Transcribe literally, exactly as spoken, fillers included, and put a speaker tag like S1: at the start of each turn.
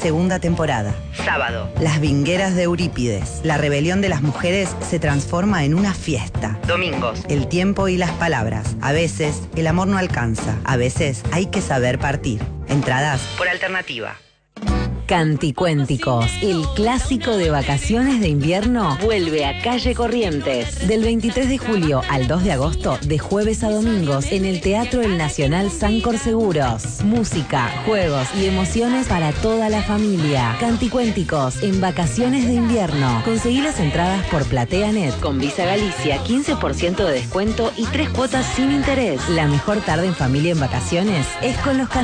S1: segunda temporada. Sábado. Las vingueras de Eurípides. La rebelión de las mujeres se transforma en una fiesta. Domingos. El tiempo y las palabras. A veces el amor no alcanza. A veces hay que saber partir. Entradas por alternativa.
S2: Canticuénticos, el clásico de vacaciones de invierno, vuelve a Calle Corrientes. Del veintitrés de julio al dos de agosto, de jueves a domingos, en el Teatro El Nacional Sancor Seguros. Música, juegos y emociones para toda la familia. Canticuénticos, en vacaciones de invierno. Conseguí las entradas por PlateaNet. Con Visa Galicia, quince por ciento de descuento y tres cuotas sin interés. La mejor tarde en familia en vacaciones es con los